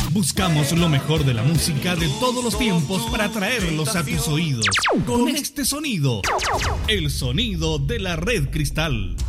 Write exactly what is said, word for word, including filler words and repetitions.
Buscamos lo mejor de la música de todos los tiempos para traerlos a tus oídos. Con este sonido, el sonido de la Red Cristal.